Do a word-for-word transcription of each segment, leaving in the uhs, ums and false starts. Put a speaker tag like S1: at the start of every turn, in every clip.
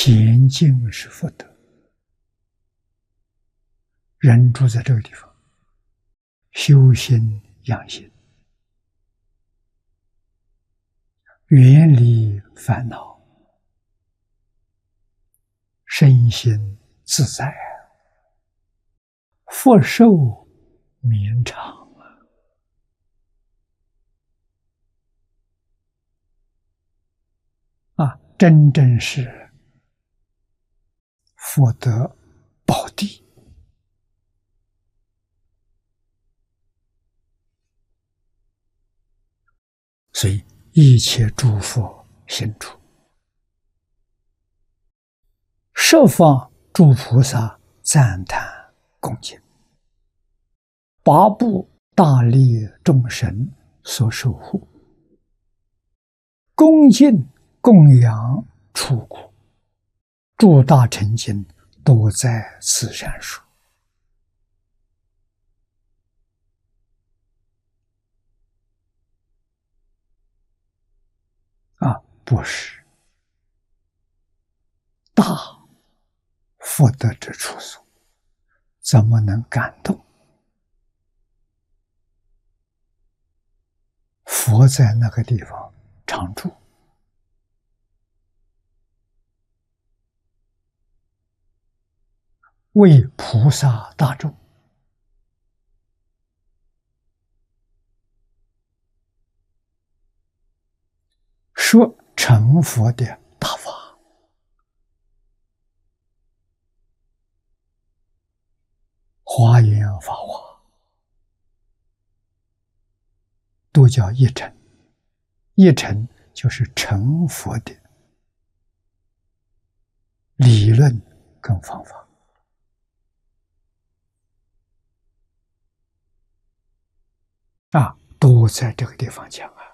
S1: 恬静是福德。人住在这个地方，修心养心，远离烦恼，身心自在，福寿绵长啊！真正是福德宝地。所以一切诸佛心处，十方诸菩萨赞叹恭敬，八部大力众神所守护，恭敬供养出苦，诸大成经都在此善书。啊，不是大福德之处所，怎么能感动？佛在那个地方常住，为菩萨大众说成佛的大法，华严法华都叫一乘，一乘就是成佛的理论跟方法啊，都在这个地方讲啊。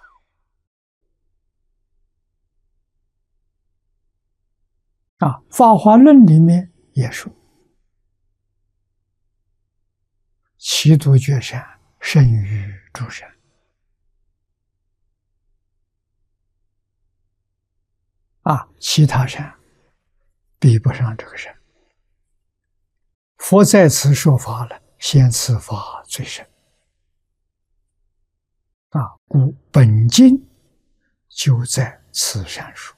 S1: 啊，《法华论》里面也说，其独觉善胜于诸善。啊，其他善比不上这个善。佛在此说法了，先此法最深。啊，故本经就在此善书。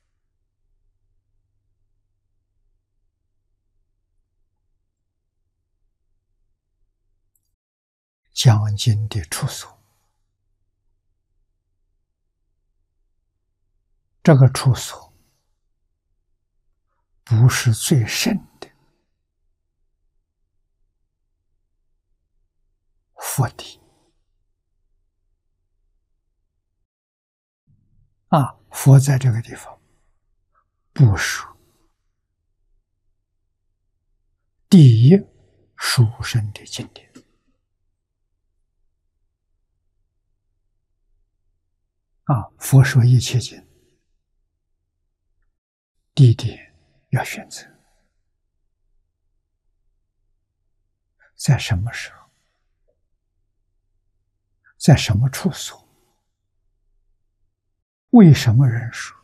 S1: 讲经的处所，这个处所不是最深的佛地啊，佛在这个地方不属第一殊胜的经典。啊，佛说一切经，地点要选择，在什么时候，在什么处所，为什么人说，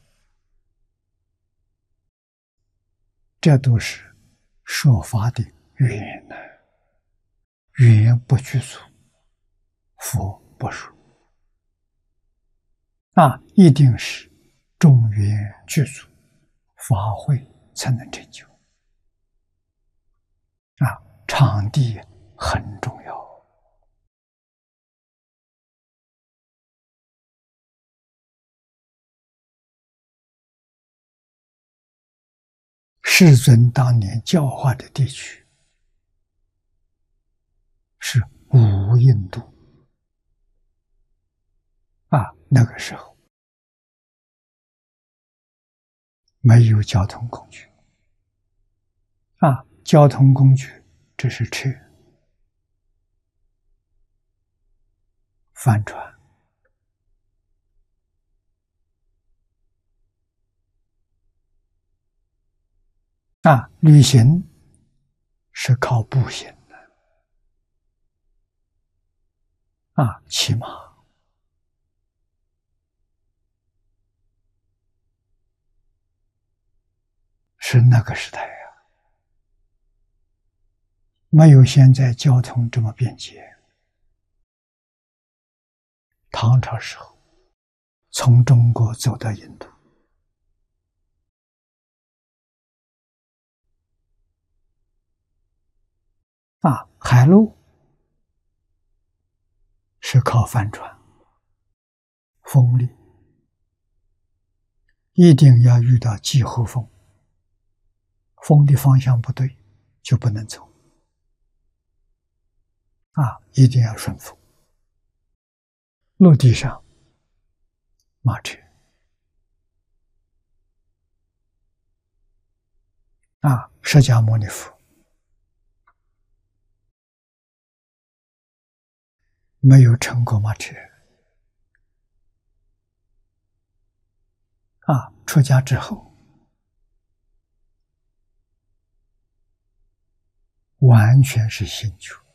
S1: 这都是说法的缘呢。缘不具足，佛不说。啊，一定是众缘具足，法会才能成就。啊，场地很重要。世尊当年教化的地区是无印度。啊，那个时候没有交通工具。啊，交通工具这是车、帆船。啊，旅行是靠步行的。啊，骑马。 是那个时代呀，没有现在交通这么便捷。唐朝时候，从中国走到印度，啊，海路是靠帆船，风力一定要遇到季候风，风的方向不对就不能走，啊，一定要顺风。陆地上马车，啊，释迦牟尼佛没有乘过马车，啊，出家之后完全是心求。